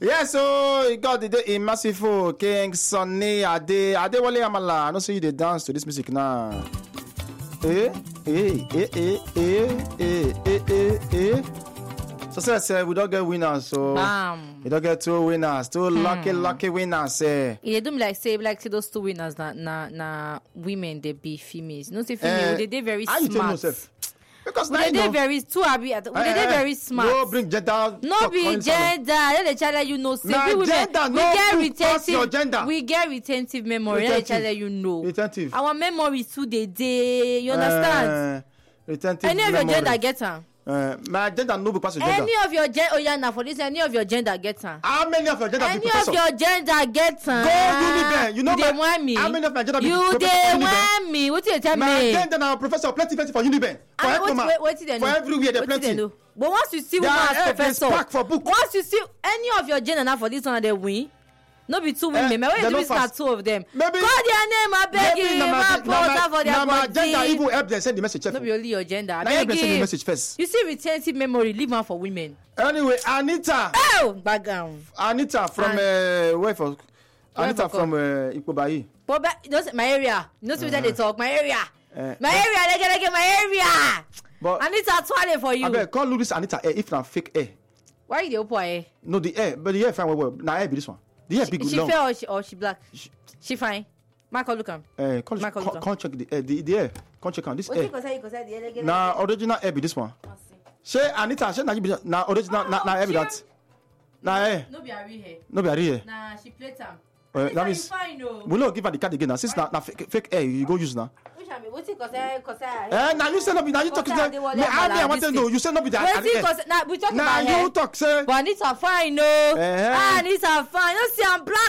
Yes, so he got the day in Merciful King Sunny Adewale Amala. I don't see you they dance to this music now. So say we don't get winners, so we don't get two winners, two lucky winners. They do like say those two winners na women they be females. No say female, they very how smart. You tell yourself? Because now they very too happy. They very smart. No bring gender. No be gender. Let the child you know. Say we gender. We get retentive. Gender. We get retentive memory. Let the child you know. Retentive. Our memory is too day. You understand? Retentive. Any of your gender get her. My gender no be pass your gender. Any of your gender, oh yeah, now for this, any of your gender get her. How many of your gender any be professor? Any of your gender get her. Go Uniben. You know they want me. How many of my gender be you professor? You they want me. What you tell my me? My gender now professor plenty for Uniben. For everywhere they plenty. But once you see woman as professor, for book. Once you see any of your gender now for this one, they win. No be two women. Maybe you do this not two of them. Maybe call their name. I beg you. For their body. Gender even help them send the message. No be only your gender. I beg you. Send the message first. You see retentive memory. Leave one for women. Anyway, Anita. Oh, background. Anita from where for? Anita from Ikobayi. My area. You know they talk. My area. My area. My area. But Anita twirling for you. I beg call Louis Anita if not fake air. Why you dey open air? No, the air, but the air fine well. Now air be this one. The hair big she long. Fair or she black? She fine. Michael look am. Can't check the hair. The hair. Can't check on this hair. Now original hair be this one. Say Anita, say na original na hair be that. Na hair. No be a real hair. No be a real hair. Nah, she plate am. That means we no give her the card again now. Since na fake hair you go use now. Which one? What it cause? Now you say no be. Now you talk. I want to know. You say no be that. Now we talk about hair. Now you talk say. But Anita fine no. Anita fine. You see I'm black.